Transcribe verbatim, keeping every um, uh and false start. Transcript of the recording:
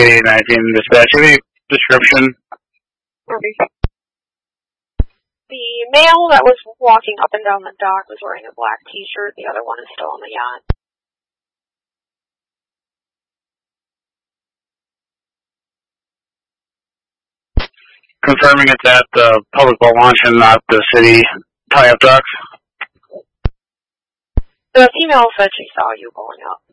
K nineteen dispatch. Any description? Okay. The male that was walking up and down the dock was wearing a black t-shirt. The other one is still on the yacht. Confirming it's at the public boat launch and not the city tie-up docks. The female said she saw you going up.